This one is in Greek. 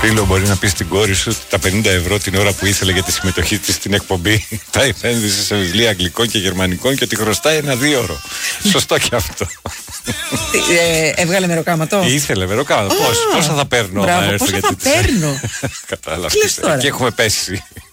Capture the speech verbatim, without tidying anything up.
Φίλο, μπορεί να πει στην κόρη σου ότι τα πενήντα ευρώ την ώρα που ήθελε για τη συμμετοχή της στην εκπομπή τα επένδυσε σε βιβλία αγγλικών και γερμανικών και ότι χρωστάει ένα δίωρο. Σωστό και αυτό. ε, έβγαλε μεροκάματο. Ήθελε μεροκάματο. Πώς, πόσα θα παίρνω. Μπράβο, πόσα θα παίρνω. Κατάλαβα. Και έχουμε πέσει.